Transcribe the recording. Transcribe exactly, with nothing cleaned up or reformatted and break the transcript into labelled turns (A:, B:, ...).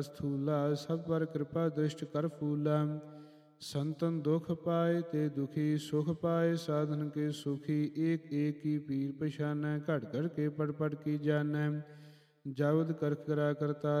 A: ਸਥੂਲਾ ਸਭ ਪਰ ਕਿਰਪਾ ਦ੍ਰਿਸ਼ਟ ਕਰ ਫੂਲਾ। ਸੰਤਨ ਦੁਖ ਪਾਏ ਤੇ ਦੁਖੀ ਸੁਖ ਪਾਏ ਸਾਧਨ ਕੇ ਸੁਖੀ। ਏਕ ਏਕ ਕੀ ਪੀਰ ਪਛਾਨੈ ਘਟ ਘਟ ਕੇ ਪੜ ਪੜ ਕੀ ਜਾਣੈ। ਜਬਦ ਕਰਖ ਕਰਾ ਕਰਤਾ